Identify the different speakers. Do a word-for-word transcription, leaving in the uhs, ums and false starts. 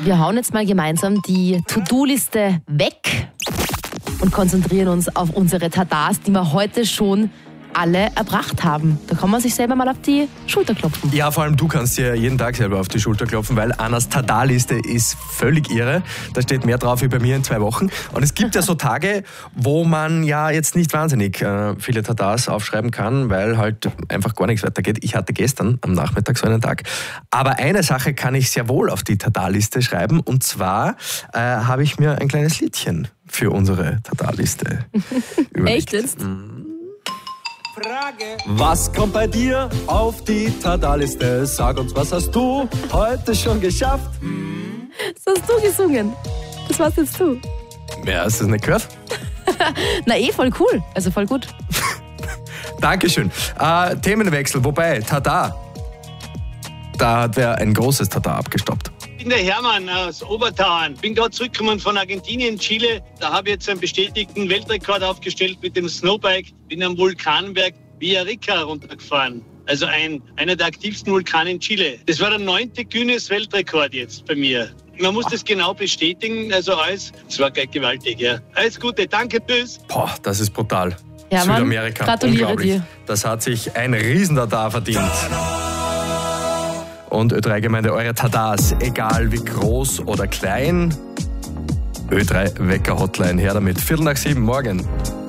Speaker 1: Wir hauen jetzt mal gemeinsam die To-Do-Liste weg und konzentrieren uns auf unsere Tadas, die wir heute schon alle erbracht haben. Da kann man sich selber mal auf die Schulter klopfen.
Speaker 2: Ja, vor allem du kannst dir jeden Tag selber auf die Schulter klopfen, weil Annas Tada-Liste ist völlig irre. Da steht mehr drauf wie bei mir in zwei Wochen. Und es gibt ja so Tage, wo man ja jetzt nicht wahnsinnig äh, viele Tadas aufschreiben kann, weil halt einfach gar nichts weitergeht. Ich hatte gestern am Nachmittag so einen Tag. Aber eine Sache kann ich sehr wohl auf die Tada-Liste schreiben. Und zwar äh, habe ich mir ein kleines Liedchen für unsere Tada-Liste überlegt.
Speaker 1: Echt jetzt?
Speaker 3: Frage. Was kommt bei dir auf die Tada-Liste? Sag uns, was hast du heute schon geschafft?
Speaker 1: Das hast du gesungen. Das warst jetzt du.
Speaker 2: Ja, hast du das nicht gehört?
Speaker 1: Na eh, voll cool. Also voll gut.
Speaker 2: Dankeschön. Äh, Themenwechsel, wobei, Tada. Da hat wer ein großes Tada abgestoppt.
Speaker 4: Ich bin der Hermann aus Obertauern. Bin gerade zurückgekommen von Argentinien, Chile. Da habe ich jetzt einen bestätigten Weltrekord aufgestellt mit dem Snowbike. Bin am Vulkanberg Villarrica runtergefahren. Also ein, einer der aktivsten Vulkane in Chile. Das war der neunte Guinness-Weltrekord jetzt bei mir. Man muss das genau bestätigen. Also alles, das war gleich gewaltig, ja. Alles Gute, danke, tschüss.
Speaker 2: Boah, das ist brutal.
Speaker 1: Ja, Mann,
Speaker 2: Südamerika,
Speaker 1: gratuliere
Speaker 2: unglaublich.
Speaker 1: dir.
Speaker 2: Das hat sich ein Riesen-Tada verdient. Und Ö drei Gemeinde, eure Tadas, egal wie groß oder klein, Ö drei Wecker Hotline, her damit. Viertel nach sieben morgen.